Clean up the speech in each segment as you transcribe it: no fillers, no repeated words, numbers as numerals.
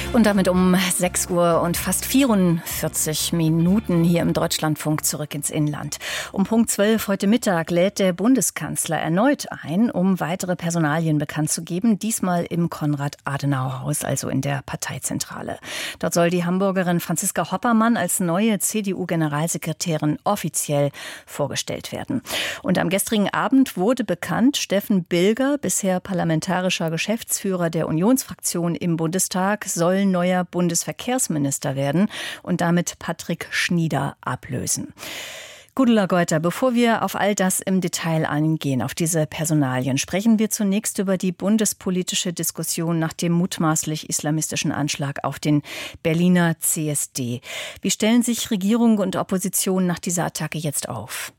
Und damit um 6 Uhr und fast 44 Minuten hier im Deutschlandfunk zurück ins Inland. Um Punkt 12 heute Mittag lädt der Bundeskanzler erneut ein, um weitere Personalien bekannt zu geben. Diesmal im Konrad-Adenauer-Haus, also in der Parteizentrale. Dort soll die Hamburgerin Franziska Hoppermann als neue CDU-Generalsekretärin offiziell vorgestellt werden. Und am gestrigen Abend wurde bekannt, Steffen Bilger, bisher parlamentarischer Geschäftsführer der Unionsfraktion im Bundestag, soll neuer Bundesverkehrsminister werden und damit Patrick Schnieder ablösen. Gudula Geuter, bevor wir auf all das im Detail eingehen, auf diese Personalien, sprechen wir zunächst über die bundespolitische Diskussion nach dem mutmaßlich islamistischen Anschlag auf den Berliner CSD. Wie stellen sich Regierung und Opposition nach dieser Attacke jetzt auf?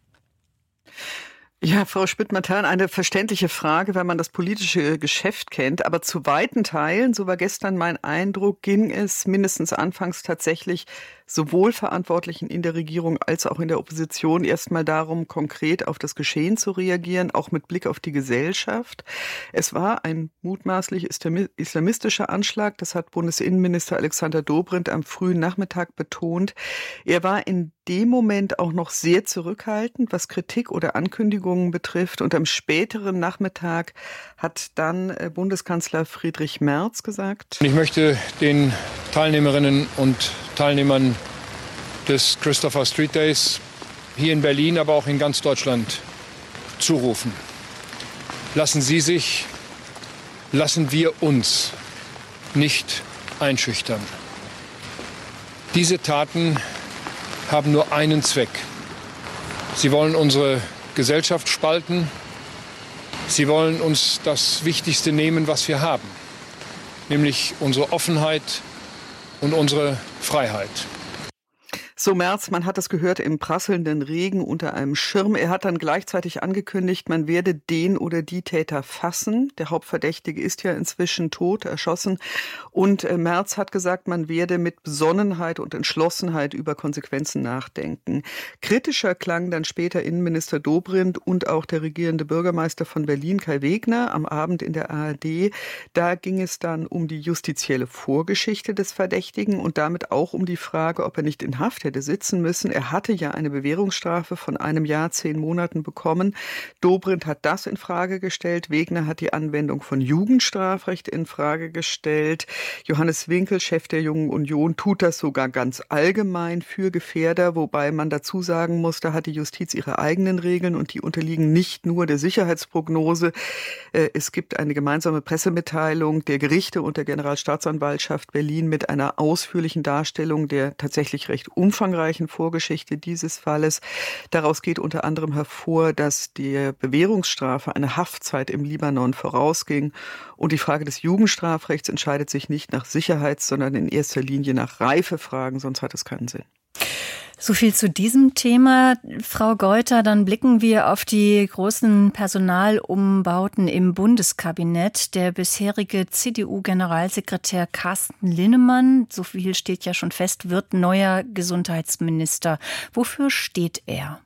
Ja, Frau Schmidt-Mattern, eine verständliche Frage, wenn man das politische Geschäft kennt. Aber zu weiten Teilen, so war gestern mein Eindruck, ging es mindestens anfangs tatsächlich sowohl Verantwortlichen in der Regierung als auch in der Opposition erstmal darum, konkret auf das Geschehen zu reagieren, auch mit Blick auf die Gesellschaft. Es war ein mutmaßlich islamistischer Anschlag, das hat Bundesinnenminister Alexander Dobrindt am frühen Nachmittag betont. Er war in dem Moment auch noch sehr zurückhaltend, was Kritik oder Ankündigungen betrifft. Und am späteren Nachmittag hat dann Bundeskanzler Friedrich Merz gesagt: Ich möchte den Teilnehmerinnen und Teilnehmern des Christopher Street Days hier in Berlin, aber auch in ganz Deutschland zurufen. Lassen Sie sich, lassen wir uns nicht einschüchtern. Diese Taten haben nur einen Zweck. Sie wollen unsere Gesellschaft spalten. Sie wollen uns das Wichtigste nehmen, was wir haben, nämlich unsere Offenheit und unsere Freiheit. So Merz, man hat es gehört, im prasselnden Regen unter einem Schirm. Er hat dann gleichzeitig angekündigt, man werde den oder die Täter fassen. Der Hauptverdächtige ist ja inzwischen tot, erschossen. Und Merz hat gesagt, man werde mit Besonnenheit und Entschlossenheit über Konsequenzen nachdenken. Kritischer klang dann später Innenminister Dobrindt und auch der regierende Bürgermeister von Berlin, Kai Wegner, am Abend in der ARD. Da ging es dann um die justizielle Vorgeschichte des Verdächtigen und damit auch um die Frage, ob er nicht in Haft hätte sitzen müssen. Er hatte ja eine Bewährungsstrafe von 1 Jahr, 10 Monaten bekommen. Dobrindt hat das in Frage gestellt. Wegner hat die Anwendung von Jugendstrafrecht in Frage gestellt. Johannes Winkel, Chef der Jungen Union, tut das sogar ganz allgemein für Gefährder, wobei man dazu sagen muss, da hat die Justiz ihre eigenen Regeln und die unterliegen nicht nur der Sicherheitsprognose. Es gibt eine gemeinsame Pressemitteilung der Gerichte und der Generalstaatsanwaltschaft Berlin mit einer ausführlichen Darstellung der tatsächlich recht umfangreichen Vorgeschichte dieses Falles. Daraus geht unter anderem hervor, dass die Bewährungsstrafe eine Haftzeit im Libanon vorausging. Und die Frage des Jugendstrafrechts entscheidet sich nicht nach Sicherheits-, sondern in erster Linie nach Reifefragen, sonst hat es keinen Sinn. So viel zu diesem Thema. Frau Geuter, dann blicken wir auf die großen Personalumbauten im Bundeskabinett. Der bisherige CDU-Generalsekretär Carsten Linnemann, so viel steht ja schon fest, wird neuer Gesundheitsminister. Wofür steht er?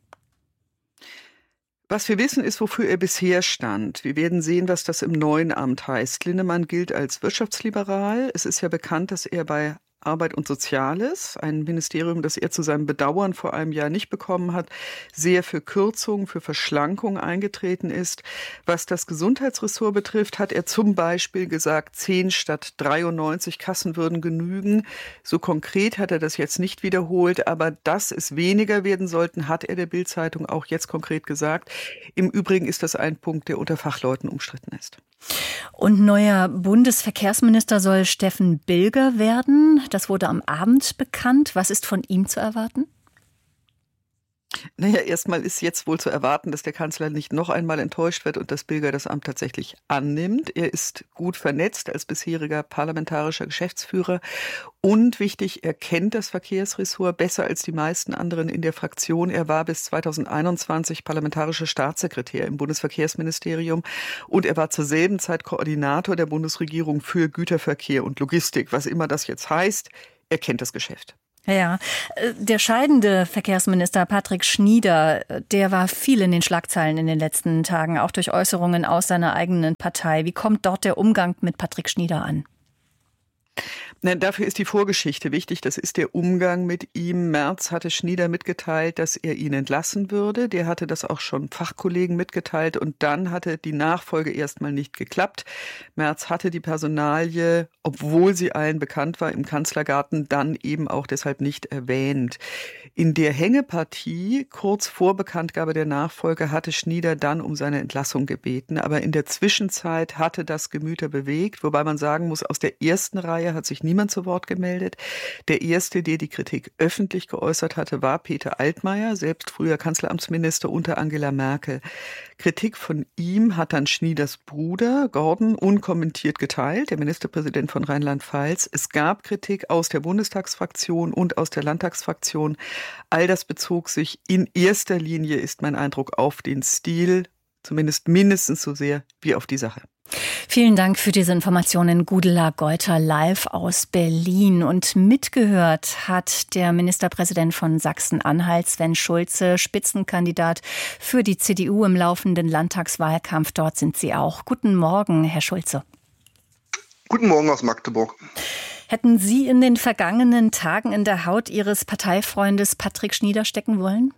Was wir wissen, ist, wofür er bisher stand. Wir werden sehen, was das im neuen Amt heißt. Linnemann gilt als wirtschaftsliberal. Es ist ja bekannt, dass er bei Arbeit und Soziales, ein Ministerium, das er zu seinem Bedauern vor einem Jahr nicht bekommen hat, sehr für Kürzung, für Verschlankung eingetreten ist. Was das Gesundheitsressort betrifft, hat er zum Beispiel gesagt, 10 statt 93 Kassen würden genügen. So konkret hat er das jetzt nicht wiederholt, aber dass es weniger werden sollten, hat er der Bild-Zeitung auch jetzt konkret gesagt. Im Übrigen ist das ein Punkt, der unter Fachleuten umstritten ist. Und neuer Bundesverkehrsminister soll Steffen Bilger werden. Das wurde am Abend bekannt. Was ist von ihm zu erwarten? Naja, erstmal ist jetzt wohl zu erwarten, dass der Kanzler nicht noch einmal enttäuscht wird und dass Bilger das Amt tatsächlich annimmt. Er ist gut vernetzt als bisheriger parlamentarischer Geschäftsführer und wichtig, er kennt das Verkehrsressort besser als die meisten anderen in der Fraktion. Er war bis 2021 parlamentarischer Staatssekretär im Bundesverkehrsministerium und er war zur selben Zeit Koordinator der Bundesregierung für Güterverkehr und Logistik. Was immer das jetzt heißt, er kennt das Geschäft. Ja, der scheidende Verkehrsminister Patrick Schnieder, der war viel in den Schlagzeilen in den letzten Tagen, auch durch Äußerungen aus seiner eigenen Partei. Wie kommt dort der Umgang mit Patrick Schnieder an? Dafür ist die Vorgeschichte wichtig. Das ist der Umgang mit ihm. Merz hatte Schnieder mitgeteilt, dass er ihn entlassen würde. Der hatte das auch schon Fachkollegen mitgeteilt. Und dann hatte die Nachfolge erstmal nicht geklappt. Merz hatte die Personalie, obwohl sie allen bekannt war, im Kanzlergarten dann eben auch deshalb nicht erwähnt. In der Hängepartie, kurz vor Bekanntgabe der Nachfolge, hatte Schnieder dann um seine Entlassung gebeten. Aber in der Zwischenzeit hatte das Gemüter bewegt. Wobei man sagen muss, aus der ersten Reihe hat sich niemand zu Wort gemeldet. Der erste, der die Kritik öffentlich geäußert hatte, war Peter Altmaier, selbst früher Kanzleramtsminister unter Angela Merkel. Kritik von ihm hat dann Schnieders Bruder Gordon unkommentiert geteilt, der Ministerpräsident von Rheinland-Pfalz. Es gab Kritik aus der Bundestagsfraktion und aus der Landtagsfraktion. All das bezog sich in erster Linie, ist mein Eindruck, auf den Stil, zumindest mindestens so sehr wie auf die Sache. Vielen Dank für diese Informationen, Gudula Geuter, live aus Berlin. Und mitgehört hat der Ministerpräsident von Sachsen-Anhalt, Sven Schulze, Spitzenkandidat für die CDU im laufenden Landtagswahlkampf. Dort sind Sie auch. Guten Morgen, Herr Schulze. Guten Morgen aus Magdeburg. Hätten Sie in den vergangenen Tagen in der Haut Ihres Parteifreundes Patrick Schnieder stecken wollen?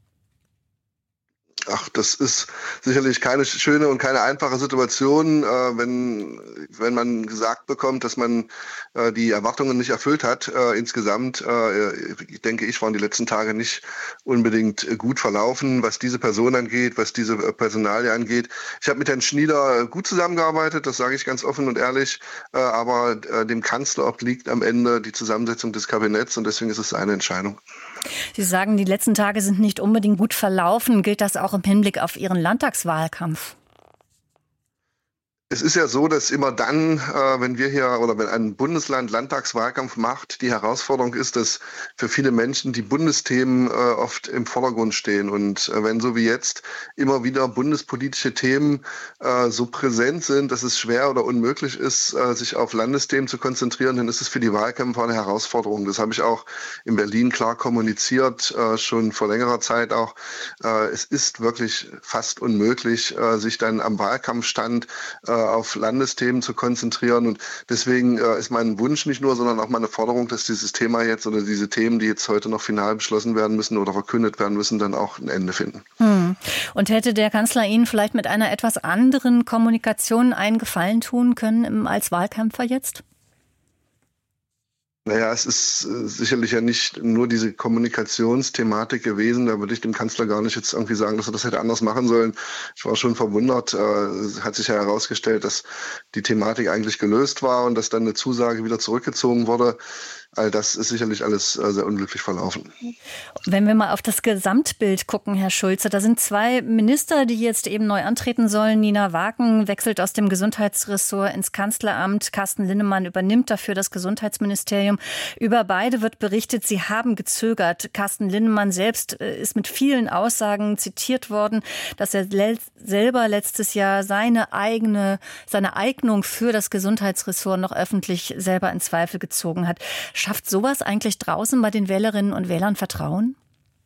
Ach, das ist sicherlich keine schöne und keine einfache Situation, wenn man gesagt bekommt, dass man die Erwartungen nicht erfüllt hat. Insgesamt, denke ich, waren die letzten Tage nicht unbedingt gut verlaufen, was diese Person angeht, was diese Personalie angeht. Ich habe mit Herrn Schnieder gut zusammengearbeitet, das sage ich ganz offen und ehrlich, aber dem Kanzler obliegt am Ende die Zusammensetzung des Kabinetts und deswegen ist es eine Entscheidung. Sie sagen, die letzten Tage sind nicht unbedingt gut verlaufen. Gilt das auch im Hinblick auf Ihren Landtagswahlkampf? Es ist ja so, dass immer dann, wenn wir hier oder wenn ein Bundesland Landtagswahlkampf macht, die Herausforderung ist, dass für viele Menschen die Bundesthemen oft im Vordergrund stehen. Und wenn so wie jetzt immer wieder bundespolitische Themen so präsent sind, dass es schwer oder unmöglich ist, sich auf Landesthemen zu konzentrieren, dann ist es für die Wahlkämpfer eine Herausforderung. Das habe ich auch in Berlin klar kommuniziert, schon vor längerer Zeit auch. Es ist wirklich fast unmöglich, sich dann am Wahlkampfstand auf Landesthemen zu konzentrieren. Und deswegen ist mein Wunsch nicht nur, sondern auch meine Forderung, dass dieses Thema jetzt oder diese Themen, die jetzt heute noch final beschlossen werden müssen oder verkündet werden müssen, dann auch ein Ende finden. Und hätte der Kanzler Ihnen vielleicht mit einer etwas anderen Kommunikation einen Gefallen tun können als Wahlkämpfer jetzt? Naja, es ist sicherlich ja nicht nur diese Kommunikationsthematik gewesen. Da würde ich dem Kanzler gar nicht jetzt irgendwie sagen, dass er das hätte anders machen sollen. Ich war schon verwundert. Es hat sich ja herausgestellt, dass die Thematik eigentlich gelöst war und dass dann eine Zusage wieder zurückgezogen wurde. All das ist sicherlich alles sehr unglücklich verlaufen. Wenn wir mal auf das Gesamtbild gucken, Herr Schulze, da sind 2 Minister, die jetzt eben neu antreten sollen. Nina Waken wechselt aus dem Gesundheitsressort ins Kanzleramt. Carsten Linnemann übernimmt dafür das Gesundheitsministerium. Über beide wird berichtet, sie haben gezögert. Carsten Linnemann selbst ist mit vielen Aussagen zitiert worden, dass er selber letztes Jahr seine Eignung für das Gesundheitsressort noch öffentlich selber in Zweifel gezogen hat. Schafft sowas eigentlich draußen bei den Wählerinnen und Wählern Vertrauen?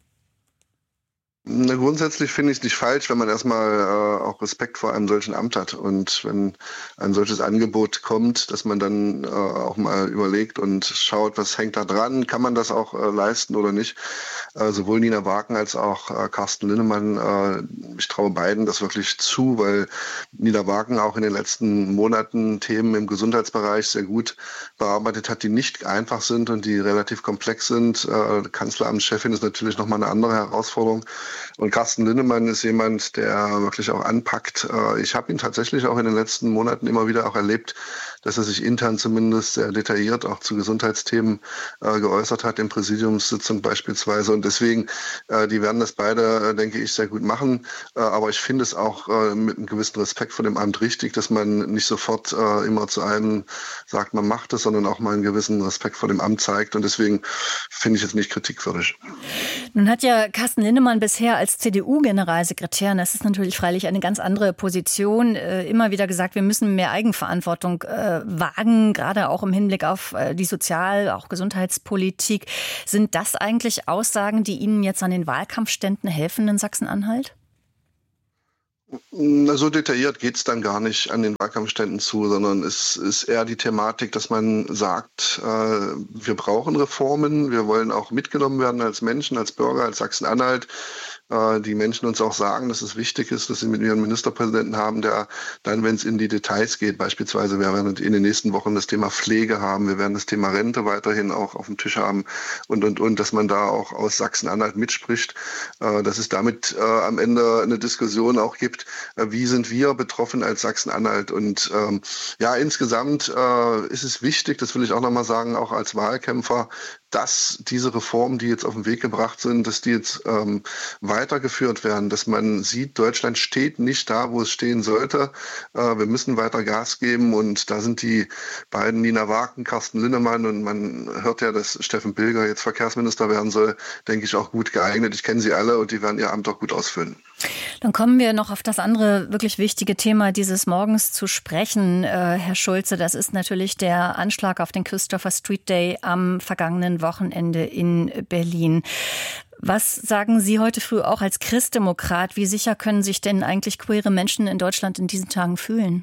Na, grundsätzlich finde ich es nicht falsch, wenn man erstmal auch Respekt vor einem solchen Amt hat. Und wenn ein solches Angebot kommt, dass man dann auch mal überlegt und schaut, was hängt da dran, kann man das auch leisten oder nicht. Sowohl Nina Waken als auch Carsten Linnemann, ich traue beiden das wirklich zu, weil Nina Waken auch in den letzten Monaten Themen im Gesundheitsbereich sehr gut bearbeitet hat, die nicht einfach sind und die relativ komplex sind. Kanzleramtschefin ist natürlich nochmal eine andere Herausforderung. Und Carsten Linnemann ist jemand, der wirklich auch anpackt. Ich habe ihn tatsächlich auch in den letzten Monaten immer wieder auch erlebt, dass er sich intern zumindest sehr detailliert auch zu Gesundheitsthemen geäußert hat, in Präsidiumssitzung beispielsweise. Und deswegen, die werden das beide, denke ich, sehr gut machen. Aber ich finde es auch mit einem gewissen Respekt vor dem Amt richtig, dass man nicht sofort immer zu einem sagt, man macht es, sondern auch mal einen gewissen Respekt vor dem Amt zeigt. Und deswegen finde ich es nicht kritikwürdig. Nun hat ja Carsten Linnemann bisher als CDU-Generalsekretär, das ist natürlich freilich eine ganz andere Position, immer wieder gesagt, wir müssen mehr Eigenverantwortung wagen, gerade auch im Hinblick auf die Sozial-, auch Gesundheitspolitik. Sind das eigentlich Aussagen, die Ihnen jetzt an den Wahlkampfständen helfen in Sachsen-Anhalt? So detailliert geht es dann gar nicht an den Wahlkampfständen zu, sondern es ist eher die Thematik, dass man sagt, wir brauchen Reformen, wir wollen auch mitgenommen werden als Menschen, als Bürger, als Sachsen-Anhalt. Die Menschen uns auch sagen, dass es wichtig ist, dass sie mit ihren Ministerpräsidenten haben, der dann, wenn es in die Details geht, beispielsweise, wir werden in den nächsten Wochen das Thema Pflege haben, wir werden das Thema Rente weiterhin auch auf dem Tisch haben und, dass man da auch aus Sachsen-Anhalt mitspricht, dass es damit am Ende eine Diskussion auch gibt, wie sind wir betroffen als Sachsen-Anhalt. Und insgesamt ist es wichtig, das will ich auch nochmal sagen, auch als Wahlkämpfer, dass diese Reformen, die jetzt auf den Weg gebracht sind, dass die jetzt weitergeführt werden, dass man sieht, Deutschland steht nicht da, wo es stehen sollte. Wir müssen weiter Gas geben und da sind die beiden Nina Wagen, Carsten Linnemann und man hört ja, dass Steffen Pilger jetzt Verkehrsminister werden soll, denke ich auch gut geeignet. Ich kenne sie alle und die werden ihr Amt auch gut ausfüllen. Dann kommen wir noch auf das andere wirklich wichtige Thema dieses Morgens zu sprechen, Herr Schulze. Das ist natürlich der Anschlag auf den Christopher Street Day am vergangenen Wochenende in Berlin. Was sagen Sie heute früh auch als Christdemokrat? Wie sicher können sich denn eigentlich queere Menschen in Deutschland in diesen Tagen fühlen?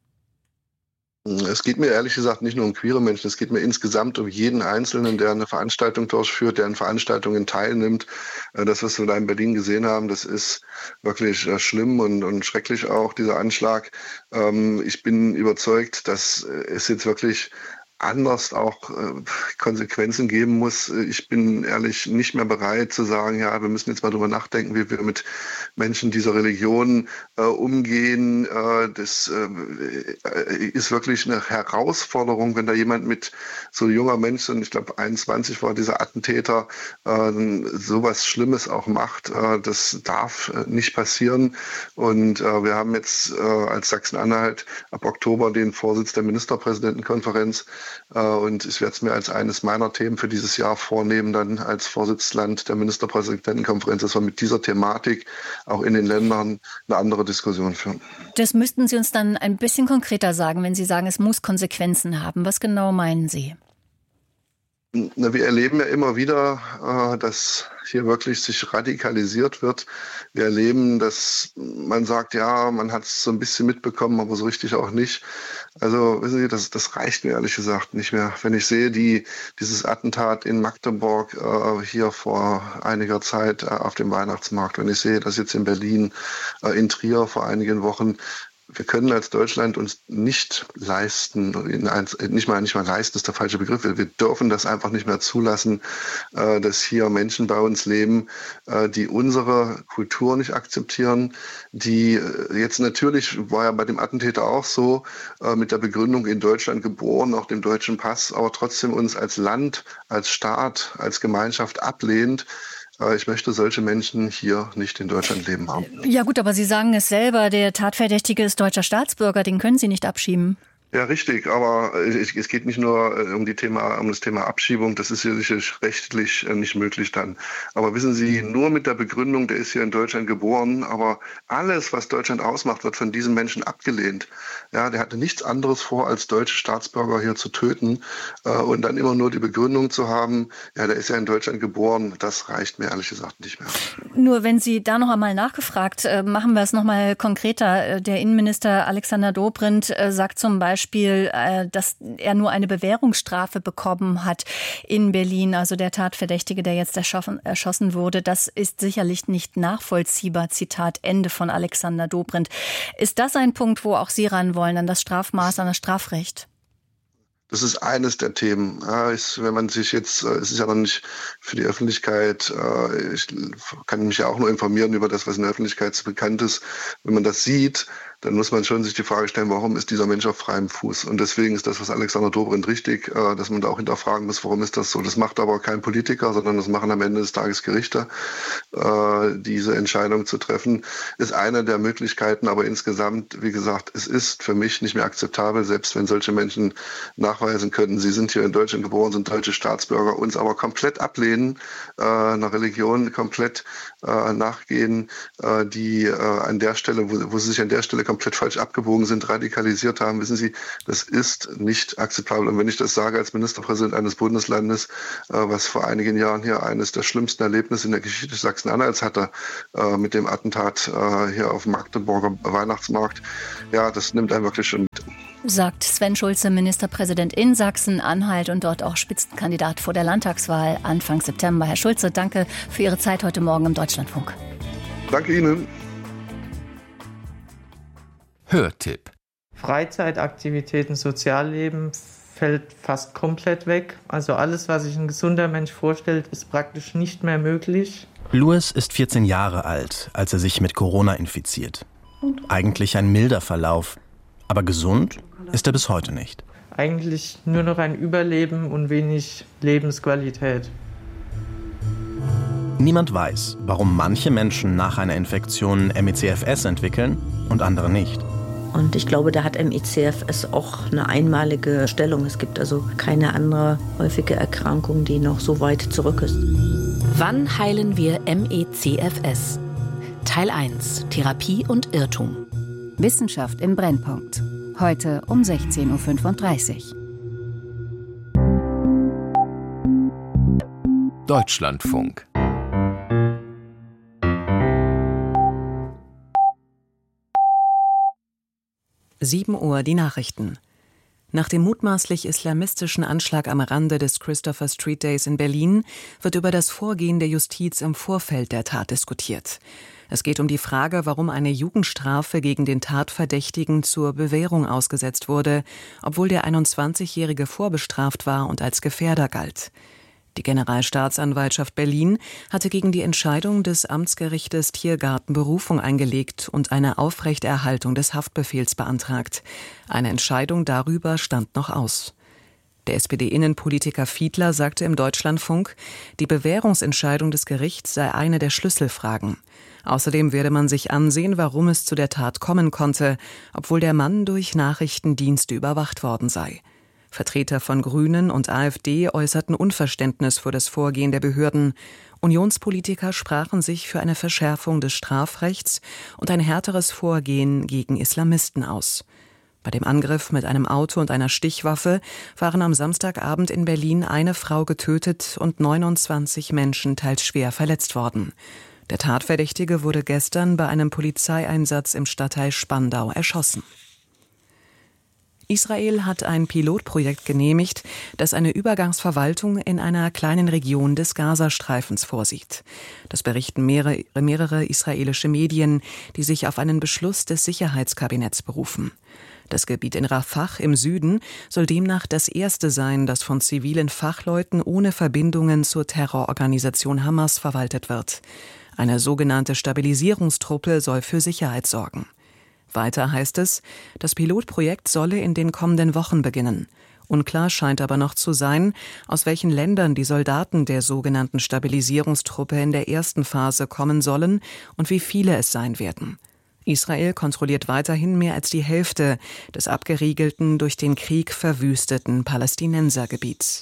Es geht mir ehrlich gesagt nicht nur um queere Menschen, es geht mir insgesamt um jeden Einzelnen, der eine Veranstaltung durchführt, der an Veranstaltungen teilnimmt. Das, was wir da in Berlin gesehen haben, das ist wirklich schlimm und schrecklich auch, dieser Anschlag. Ich bin überzeugt, dass es jetzt wirklich anders auch Konsequenzen geben muss. Ich bin ehrlich nicht mehr bereit zu sagen, ja, wir müssen jetzt mal drüber nachdenken, wie wir mit Menschen dieser Religion umgehen. Das ist wirklich eine Herausforderung, wenn da jemand mit so junger Mensch, und ich glaube 21 war dieser Attentäter, sowas Schlimmes auch macht. Das darf nicht passieren. Und wir haben jetzt als Sachsen-Anhalt ab Oktober den Vorsitz der Ministerpräsidentenkonferenz. Und ich werde es mir als eines meiner Themen für dieses Jahr vornehmen, dann als Vorsitzland der Ministerpräsidentenkonferenz, dass wir mit dieser Thematik auch in den Ländern eine andere Diskussion führen. Das müssten Sie uns dann ein bisschen konkreter sagen, wenn Sie sagen, es muss Konsequenzen haben. Was genau meinen Sie? Wir erleben ja immer wieder, dass hier wirklich sich radikalisiert wird. Wir erleben, dass man sagt, ja, man hat es so ein bisschen mitbekommen, aber so richtig auch nicht. Also wissen Sie, das reicht mir ehrlich gesagt nicht mehr. Wenn ich sehe, dieses Attentat in Magdeburg hier vor einiger Zeit auf dem Weihnachtsmarkt, wenn ich sehe, dass jetzt in Berlin, in Trier vor einigen Wochen, wir können als Deutschland uns nicht leisten, nicht mal leisten ist der falsche Begriff, wir dürfen das einfach nicht mehr zulassen, dass hier Menschen bei uns leben, die unsere Kultur nicht akzeptieren, die jetzt natürlich, war ja bei dem Attentäter auch so, mit der Begründung in Deutschland geboren, auch dem deutschen Pass, aber trotzdem uns als Land, als Staat, als Gemeinschaft ablehnt. Ich möchte solche Menschen hier nicht in Deutschland leben haben. Ja gut, aber Sie sagen es selber, der Tatverdächtige ist deutscher Staatsbürger, den können Sie nicht abschieben. Ja, richtig, aber es geht nicht nur um das Thema Abschiebung, das ist ja sicherlich rechtlich nicht möglich dann. Aber wissen Sie, nur mit der Begründung, der ist hier in Deutschland geboren, aber alles, was Deutschland ausmacht, wird von diesen Menschen abgelehnt. Ja, der hatte nichts anderes vor, als deutsche Staatsbürger hier zu töten und dann immer nur die Begründung zu haben, ja, der ist ja in Deutschland geboren, das reicht mir ehrlich gesagt nicht mehr. Nur wenn Sie da noch einmal nachgefragt, machen wir es noch mal konkreter. Der Innenminister Alexander Dobrindt sagt zum Beispiel, dass er nur eine Bewährungsstrafe bekommen hat in Berlin. Also der Tatverdächtige, der jetzt erschossen wurde, das ist sicherlich nicht nachvollziehbar. Zitat Ende von Alexander Dobrindt. Ist das ein Punkt, wo auch Sie ran wollen, an das Strafmaß, an das Strafrecht? Das ist eines der Themen. Ja, wenn man sich jetzt, es ist ja noch nicht für die Öffentlichkeit, ich kann mich ja auch nur informieren über das, was in der Öffentlichkeit bekannt ist. Wenn man das sieht, dann muss man schon sich die Frage stellen, warum ist dieser Mensch auf freiem Fuß? Und deswegen ist das, was Alexander Dobrindt richtig, dass man da auch hinterfragen muss, warum ist das so? Das macht aber kein Politiker, sondern das machen am Ende des Tages Gerichte. Diese Entscheidung zu treffen, ist eine der Möglichkeiten, aber insgesamt, wie gesagt, es ist für mich nicht mehr akzeptabel, selbst wenn solche Menschen nach nachweisen können, sie sind hier in Deutschland geboren, sind deutsche Staatsbürger, uns aber komplett ablehnen, einer Religion komplett nachgehen, die an der Stelle, wo sie sich an der Stelle komplett falsch abgebogen sind, radikalisiert haben, wissen Sie, das ist nicht akzeptabel. Und wenn ich das sage als Ministerpräsident eines Bundeslandes, was vor einigen Jahren hier eines der schlimmsten Erlebnisse in der Geschichte Sachsen-Anhalts hatte, mit dem Attentat hier auf dem Magdeburger Weihnachtsmarkt, ja, das nimmt einen wirklich schon mit. Sagt Sven Schulze, Ministerpräsident in Sachsen-Anhalt und dort auch Spitzenkandidat vor der Landtagswahl Anfang September. Herr Schulze, danke für Ihre Zeit heute Morgen im Deutschlandfunk. Danke Ihnen. Hörtipp. Freizeitaktivitäten, Sozialleben fällt fast komplett weg. Also alles, was sich ein gesunder Mensch vorstellt, ist praktisch nicht mehr möglich. Louis ist 14 Jahre alt, als er sich mit Corona infiziert. Eigentlich ein milder Verlauf, aber gesund ist er bis heute nicht. Eigentlich nur noch ein Überleben und wenig Lebensqualität. Niemand weiß, warum manche Menschen nach einer Infektion ME/CFS entwickeln und andere nicht. Und ich glaube, da hat ME/CFS auch eine einmalige Stellung. Es gibt also keine andere häufige Erkrankung, die noch so weit zurück ist. Wann heilen wir ME/CFS? Teil 1. Therapie und Irrtum. Wissenschaft im Brennpunkt. Heute um 16.35 Uhr. Deutschlandfunk. Uhr die Nachrichten. Nach dem mutmaßlich islamistischen Anschlag am Rande des Christopher Street Days in Berlin wird über das Vorgehen der Justiz im Vorfeld der Tat diskutiert. Es geht um die Frage, warum eine Jugendstrafe gegen den Tatverdächtigen zur Bewährung ausgesetzt wurde, obwohl der 21-Jährige vorbestraft war und als Gefährder galt. Die Generalstaatsanwaltschaft Berlin hatte gegen die Entscheidung des Amtsgerichtes Tiergarten Berufung eingelegt und eine Aufrechterhaltung des Haftbefehls beantragt. Eine Entscheidung darüber stand noch aus. Der SPD-Innenpolitiker Fiedler sagte im Deutschlandfunk, die Bewährungsentscheidung des Gerichts sei eine der Schlüsselfragen. Außerdem werde man sich ansehen, warum es zu der Tat kommen konnte, obwohl der Mann durch Nachrichtendienste überwacht worden sei. Vertreter von Grünen und AfD äußerten Unverständnis für das Vorgehen der Behörden. Unionspolitiker sprachen sich für eine Verschärfung des Strafrechts und ein härteres Vorgehen gegen Islamisten aus. Bei dem Angriff mit einem Auto und einer Stichwaffe waren am Samstagabend in Berlin eine Frau getötet und 29 Menschen teils schwer verletzt worden. Der Tatverdächtige wurde gestern bei einem Polizeieinsatz im Stadtteil Spandau erschossen. Israel hat ein Pilotprojekt genehmigt, das eine Übergangsverwaltung in einer kleinen Region des Gazastreifens vorsieht. Das berichten mehrere israelische Medien, die sich auf einen Beschluss des Sicherheitskabinetts berufen. Das Gebiet in Rafah im Süden soll demnach das erste sein, das von zivilen Fachleuten ohne Verbindungen zur Terrororganisation Hamas verwaltet wird. Eine sogenannte Stabilisierungstruppe soll für Sicherheit sorgen. Weiter heißt es, das Pilotprojekt solle in den kommenden Wochen beginnen. Unklar scheint aber noch zu sein, aus welchen Ländern die Soldaten der sogenannten Stabilisierungstruppe in der ersten Phase kommen sollen und wie viele es sein werden. Israel kontrolliert weiterhin mehr als die Hälfte des abgeriegelten, durch den Krieg verwüsteten Palästinensergebiets.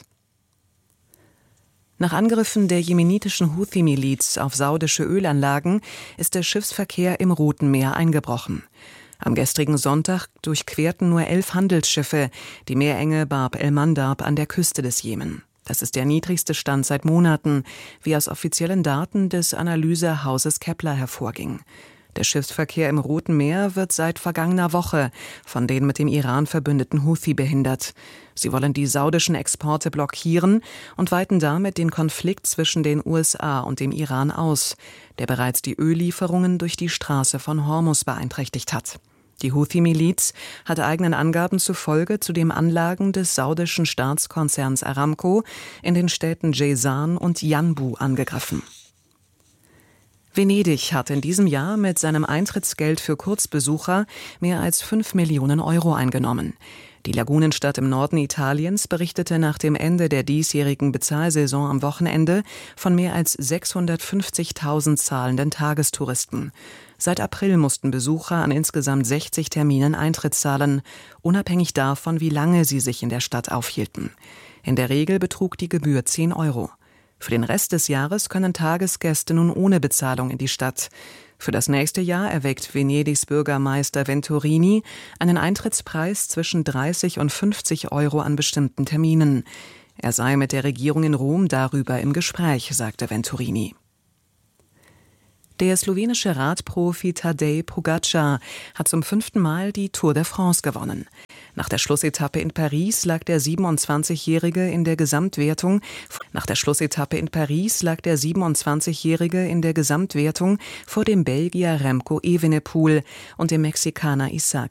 Nach Angriffen der jemenitischen Houthi-Miliz auf saudische Ölanlagen ist der Schiffsverkehr im Roten Meer eingebrochen. Am gestrigen Sonntag durchquerten nur 11 Handelsschiffe die Meerenge Bab el-Mandab an der Küste des Jemen. Das ist der niedrigste Stand seit Monaten, wie aus offiziellen Daten des Analysehauses Kepler hervorging. Der Schiffsverkehr im Roten Meer wird seit vergangener Woche von den mit dem Iran verbündeten Houthi behindert. Sie wollen die saudischen Exporte blockieren und weiten damit den Konflikt zwischen den USA und dem Iran aus, der bereits die Öllieferungen durch die Straße von Hormuz beeinträchtigt hat. Die Houthi-Miliz hat eigenen Angaben zufolge zudem Anlagen des saudischen Staatskonzerns Aramco in den Städten Jeyzan und Yanbu angegriffen. Venedig hat in diesem Jahr mit seinem Eintrittsgeld für Kurzbesucher mehr als 5 Millionen Euro eingenommen. Die Lagunenstadt im Norden Italiens berichtete nach dem Ende der diesjährigen Bezahlsaison am Wochenende von mehr als 650.000 zahlenden Tagestouristen. Seit April mussten Besucher an insgesamt 60 Terminen Eintritt zahlen, unabhängig davon, wie lange sie sich in der Stadt aufhielten. In der Regel betrug die Gebühr 10 €. Für den Rest des Jahres können Tagesgäste nun ohne Bezahlung in die Stadt. Für das nächste Jahr erwägt Venedigs Bürgermeister Venturini einen Eintrittspreis zwischen 30 und 50 € an bestimmten Terminen. Er sei mit der Regierung in Rom darüber im Gespräch, sagte Venturini. Der slowenische Radprofi Tadej Pogačar hat zum 5. Mal die Tour de France gewonnen. Nach der Schlussetappe in Paris lag der 27-Jährige in der Gesamtwertung vor dem Belgier Remco Evenepoel und dem Mexikaner Isaac